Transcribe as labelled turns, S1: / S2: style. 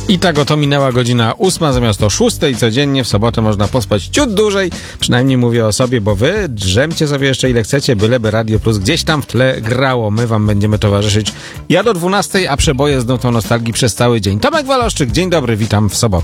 S1: I tak oto minęła godzina 8 zamiast o 6 i codziennie w sobotę można pospać ciut dłużej. Przynajmniej mówię o sobie, bo wy drzemcie sobie jeszcze ile chcecie, byleby Radio Plus gdzieś tam w tle grało. My wam będziemy towarzyszyć ja do 12, a przeboje z nutą nostalgii przez cały dzień. Tomek Waloszczyk, dzień dobry, witam w sobotę.